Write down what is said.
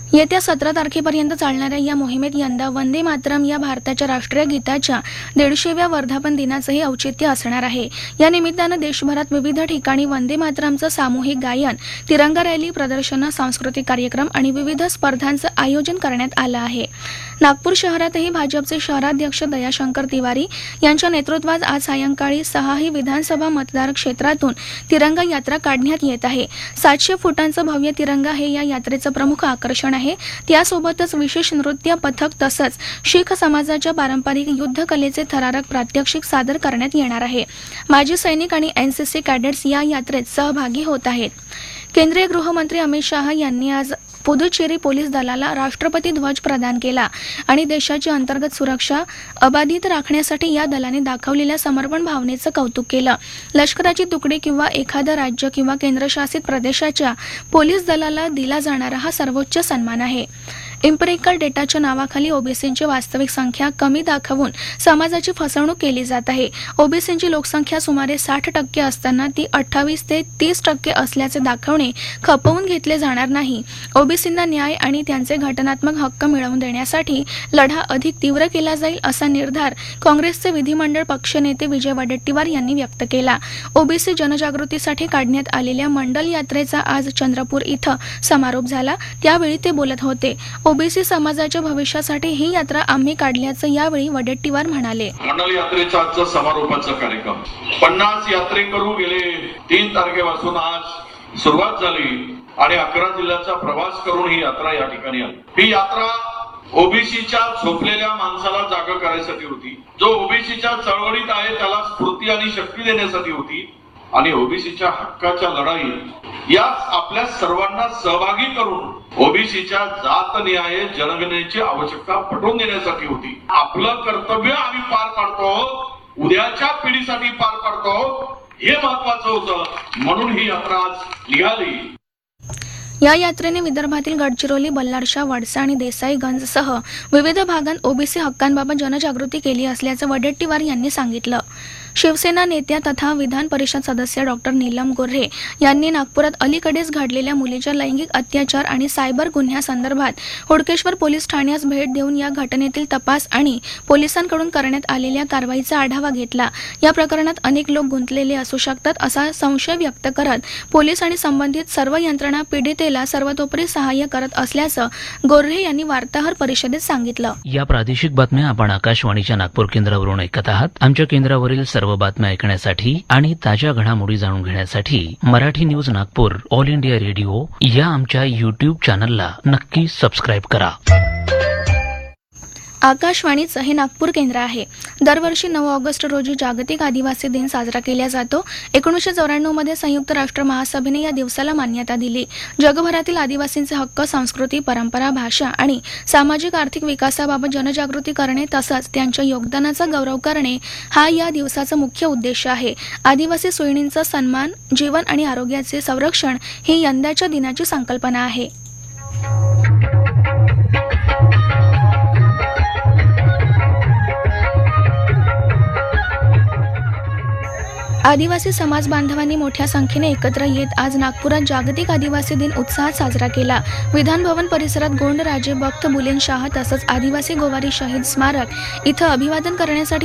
येत्या 17 तारखेपर्यंत चालणाऱ्या या मोहिमेत यंदा वंदे मातरम या भारताच्या राष्ट्रीय गीताच्या 150व्या वर्धापन दिनाचंही औचित्य असणार आहे। या निमित्तानं देशभरात विविध ठिकाणी वंदे मातरमचं सामूहिक गायन, तिरंगा रॅली, प्रदर्शनं, सांस्कृतिक कार्यक्रम आणि विविध स्पर्धांचं आयोजन करण्यात आलं आहे। नागपूर शहरातही भाजपचे शहराध्यक्ष दयाशंकर तिवारी यांच्या नेतृत्वात आज सायंकाळी 6 विधानसभा मतदार क्षेत्रातून तिरंगा यात्रा काढण्यात येत आहे। 700 फुटांचं भव्य तिरंगा हे या यात्रेचं प्रमुख आकर्षण आहे। त्यासोबतच विशेष नृत्य पथक तसंच शीख समाजाच्या पारंपरिक युद्ध कलेचे थरारक प्रात्यक्षिक सादर करण्यात येणार आहे। माजी सैनिक आणि एनसीसी कॅडेट्स या यात्रेत सहभागी होत आहेत। केंद्रीय गृहमंत्री अमित शाह यांनी आज पुदुचेरी पोलीस दलाला राष्ट्रपती ध्वज प्रदान केला आणि देशाची अंतर्गत सुरक्षा अबाधित राखण्यासाठी या दलाने दाखवलेल्या समर्पण भावनेचं कौतुक केलं। लष्कराची तुकडी किंवा एखादं राज्य किंवा केंद्रशासित प्रदेशाच्या पोलीस दलाला दिला जाणारा हा सर्वोच्च सन्मान आहे। इम्पेरिकल डेटाच्या नावाखाली ओबीसींची वास्तविक संख्या कमी दाखवून समाजाची फसवणूक केली जात आहे। ओबीसींची लोकसंख्या सुमारे 60% असताना ती 28 ते 30% असल्याचे दाखवणे खपवून घेतले जाणार नाही। ओबीसींना न्याय आणि त्यांचे घटनात्मक हक्क मिळवून देण्यासाठी लढा अधिक तीव्र केला जाईल असा निर्धार काँग्रेसचे विधिमंडळ पक्षनेते विजय वडेट्टीवार यांनी व्यक्त केला। ओबीसी जनजागृतीसाठी काढण्यात आलेल्या मंडल यात्रेचा आज चंद्रपूर इथं समारोप झाला, त्यावेळी ते बोलत होते। ओबीसी समाजाच्या भविष्यासाठी ही यात्रा आम्ही काढल्याचं यावेळी वडेट्टीवार म्हणाले। मंडल यात्रेचा आजचा समारोपाचा कार्यक्रम 50 यात्रेकरू गेले 3 तारखेपासून आज सुरुवात झाली आणि 11 जिल्ह्याचा प्रवास करून ही यात्रा या ठिकाणी आली। ही यात्रा ओबीसीच्या झोपलेल्या माणसाला जागा करायसाठी होती, जो ओबीसीच्या चळवळीत आहे त्याला स्फूर्ती आणि शक्ती देण्यासाठी होती आणि ओबीसीच्या हक्काच्या लढाईत या आपल्या सर्वांना सहभागी करून ओबीसीच्या जातनिहाय जनगणनेची आवश्यकता पटवून देण्यासाठी होती। आपलं कर्तव्य आम्ही पार पाडतो, उद्याच्या पिढीसाठी पार पाडतो, हे महत्वाचं होतं, म्हणून ही यात्रा आज निघाली। या यात्रेने विदर्भातील गडचिरोली, बल्लारशाह, वडसा आणि देसाईगंजसह विविध भागांत ओबीसी हक्कांबाबत जनजागृती केली असल्याचं वडेट्टीवार यांनी सांगितलं। शिवसेना नेत्या तथा विधान परिषद सदस्य डॉक्टर नीलम गोऱ्हे यांनी नागपुरात अलीकडेच घडलेल्या मुलीच्या लैंगिक अत्याचार आणि सायबर गुन्ह्यासंदर्भात हुडकेश्वर पोलीस ठाण्यास भेट देऊन या घटनेतील तपास आणि पोलिसांकडून करण्यात आलेल्या कारवाईचा आढावा घेतला। या प्रकरणात अनेक लोक गुंतलेले असू शकतात असा संशय व्यक्त करत पोलीस आणि संबंधित सर्व यंत्रणा पीडितेला सर्वतोपरी सहाय्य करत असल्याचं गोऱ्हे यांनी वार्ताहर परिषदेत सांगितलं। या प्रादेशिक बातम्या आपण आकाशवाणीच्या नागपूर केंद्रावरून ऐकत आहात। आमच्या केंद्रावरील सर्व बातम्या ऐकण्यासाठी आणि ताज्या घडामोडी जाणून घेण्यासाठी Marathi news Nagpur all India radio या आमच्या YouTube चॅनलला नक्की सबस्क्राईब करा। आकाशवाणीचं हे नागपूर केंद्र आहे। दरवर्षी 9 ऑगस्ट रोजी जागतिक आदिवासी दिन साजरा केला जातो। 1994 मध्ये संयुक्त राष्ट्र महासभेने या दिवसाला मान्यता दिली। जगभरातील आदिवासींचे हक्क, संस्कृती, परंपरा, भाषा आणि सामाजिक आर्थिक विकासाबाबत जनजागृती करणे तसंच त्यांच्या योगदानाचा गौरव करणे हा या दिवसाचा मुख्य उद्देश आहे। आदिवासी सोयींचा सन्मान, जीवन आणि आरोग्याचे संरक्षण ही यंदाच्या दिनाची संकल्पना आहे। आदिवासी समाज बांधवांनी मोठ्या संख्येने एकत्र येत आज नागपुरात जागतिक आदिवासी दिन उत्साहात साजरा केला। विधान भवन परिसरात गोंड राजे भक्त बुलेनशाह तसंच आदिवासी गोवारी शहीद स्मारक इथं अभिवादन करण्यासाठी